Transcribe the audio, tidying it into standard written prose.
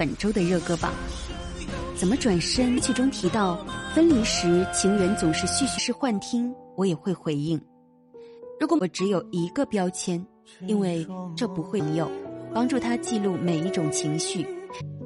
本周的热歌榜。怎么转身？剧中提到，分离时情人总是絮絮幻听，我也会回应。如果我只有一个标签，因为这不会有，帮助他记录每一种情绪。